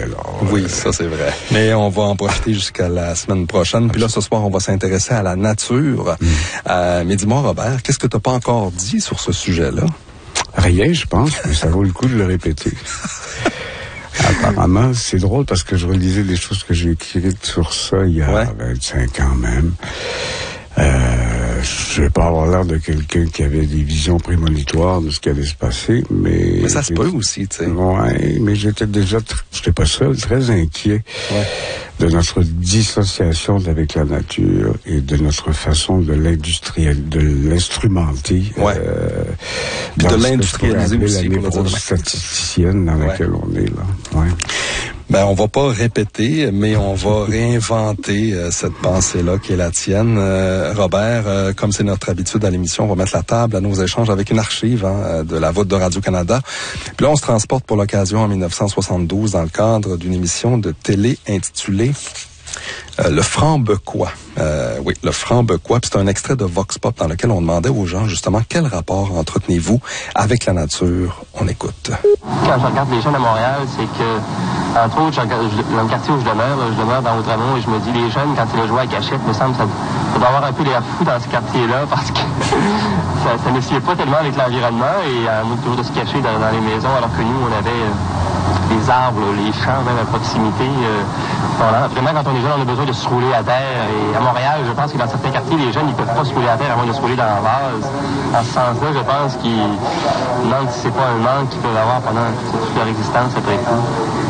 alors. Oui, ça c'est vrai. Mais on va en profiter jusqu'à la semaine prochaine. Puis là, ce soir, on va s'intéresser à la nature. Mais dis-moi, Robert, qu'est-ce que tu n'as pas encore dit sur ce sujet-là? Rien, je pense, mais ça vaut le coup de le répéter. Apparemment, c'est drôle parce que je relisais des choses que j'ai écrites sur ça il y a 25 ans même. Je vais pas avoir l'air de quelqu'un qui avait des visions prémonitoires de ce qui allait se passer, mais ça se peut aussi, tu sais. Ouais, mais j'étais pas seul, très inquiet de notre dissociation avec la nature et de notre façon de l'instrumenter. Puis de l'industrialiser aussi. La névrose statisticienne dans laquelle on est là. Ouais. Ben, on va pas répéter, mais on va réinventer cette pensée-là qui est la tienne. Robert, comme c'est notre habitude à l'émission, on va mettre la table à nos échanges avec une archive de la voûte de Radio-Canada. Puis là, on se transporte pour l'occasion en 1972 dans le cadre d'une émission de télé intitulée Le Franc-Bequois. Oui, Le Franc-Bequois. Puis c'est un extrait de Vox Pop dans lequel on demandait aux gens, justement, quel rapport entretenez-vous avec la nature? On écoute. Quand je regarde les jeunes à Montréal, c'est que, entre autres, dans le quartier où je demeure dans Outremont, et je me dis, les jeunes, quand ils jouent à cachette, me semble ça doit avoir un peu l'air fou dans ce quartier-là, parce que ça ne s'y est pas tellement avec l'environnement, et à nous toujours de se cacher dans les maisons, alors que nous, on avait les arbres, les champs, même à proximité. Voilà. Vraiment, quand on est jeune, on a besoin de se rouler à terre. Et à Montréal, je pense que dans certains quartiers, les jeunes, ils peuvent pas se rouler à terre à moins de se rouler dans la vase. En ce sens-là, je pense qu'ils demandent si c'est pas un manque qu'ils peuvent avoir pendant toute leur existence après tout.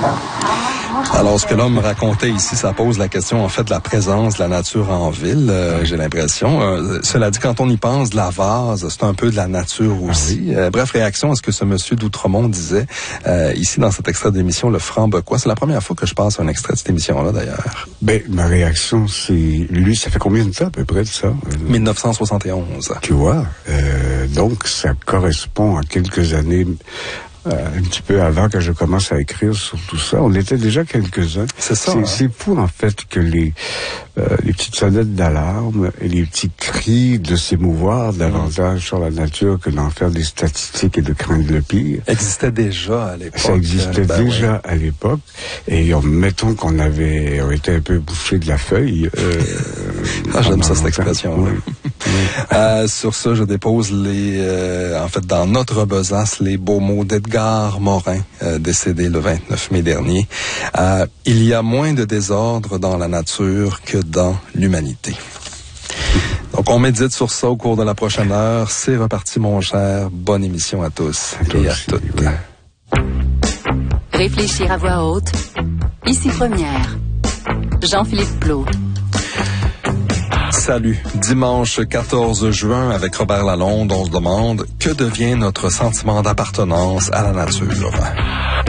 Alors, ce que l'homme racontait ici, ça pose la question, en fait, de la présence de la nature en ville, j'ai l'impression. Cela dit, quand on y pense, de la vase, c'est un peu de la nature aussi. Bref, réaction à ce que ce monsieur d'Outremont disait ici dans cet extrait d'émission, Le Franc-Bequois. C'est la première fois que je passe un extrait de cette émission-là, d'ailleurs. Ben, ma réaction, c'est... Lui, ça fait combien de temps, à peu près, de ça? 1971. Tu vois? Donc, ça correspond à quelques années... un petit peu avant que je commence à écrire sur tout ça. On était déjà quelques-uns. C'est ça. C'est fou, en fait, que les petites sonnettes d'alarme et les petits cris de s'émouvoir davantage sur la nature que d'en faire des statistiques et de craindre le pire. Existait déjà à l'époque. Ça existait déjà à l'époque. Et mettons qu'on on était un peu bouffé de la feuille. J'aime ça, cette expression. Sur ça, je dépose en fait, dans notre besace, les beaux mots d'Edgar Morin, décédé le 29 mai dernier. Il y a moins de désordre dans la nature que dans l'humanité. Donc, on médite sur ça au cours de la prochaine heure. C'est reparti, mon cher. Bonne émission à tous et à toutes. Réfléchir à voix haute. Ici Première. Jean-Philippe Plot. Salut. Dimanche 14 juin, avec Robert Lalonde, on se demande que devient notre sentiment d'appartenance à la nature.